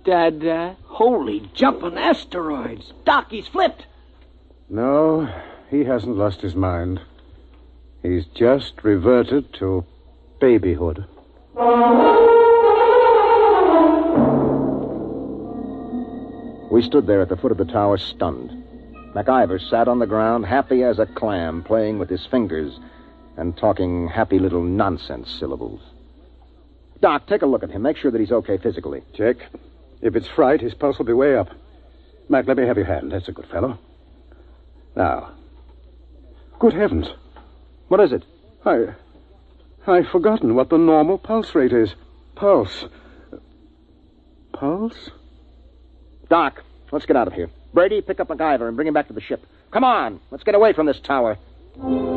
Dada. Holy jumping asteroids. Doc, he's flipped. No, he hasn't lost his mind. He's just reverted to babyhood. We stood there at the foot of the tower, stunned. MacIver sat on the ground, happy as a clam, playing with his fingers and talking happy little nonsense syllables. Doc, take a look at him. Make sure that he's okay physically. Check. If it's fright, his pulse will be way up. Mac, let me have your hand. That's a good fellow. Now. Good heavens. What is it? I've forgotten what the normal pulse rate is. Pulse? Doc, let's get out of here. Brady, pick up MacIver and bring him back to the ship. Come on, let's get away from this tower.